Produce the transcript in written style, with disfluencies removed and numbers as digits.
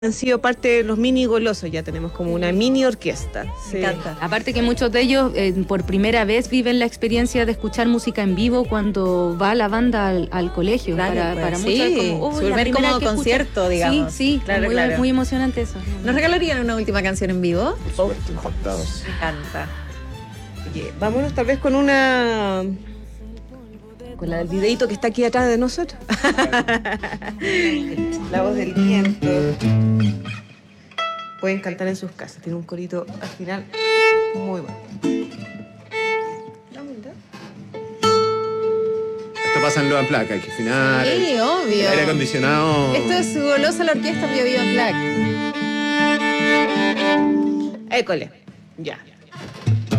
han sido parte de los mini golosos, ya tenemos como una mini orquesta. Me encanta. Aparte que muchos de ellos por primera vez viven la experiencia de escuchar música en vivo cuando va la banda al colegio. Claro, para pues, muchos sí, es como, se vuelve como concierto, digamos. Sí, sí, Claro, muy, claro. muy emocionante eso. ¿Nos regalarían una última canción en vivo? Por supuesto, encantados. Me encanta. Oye, vámonos tal vez con una... con la del videíto que está aquí atrás de nosotros. La voz del viento. Pueden cantar en sus casas. Tiene un corito al final muy bueno. Esto pasa en Loa en Placa, hay que afinar. Sí, obvio. Aire acondicionado. Esto es su golosa la orquesta Bio Bio en Black. École. Ya.